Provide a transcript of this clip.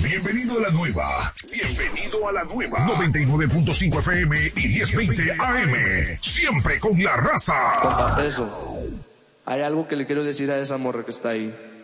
Bienvenido a la nueva. Bienvenido a la nueva. 99.5 FM y 1020 AM. Siempre con la raza. Compa Peso, hay algo que le quiero decir a esa morra que está ahí.